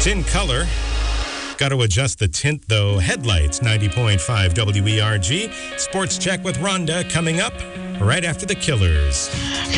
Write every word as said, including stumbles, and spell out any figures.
It's in color. Got to adjust the tint, though. Headlights, ninety point five W E R G. Sports Check with Rhonda coming up right after the Killers.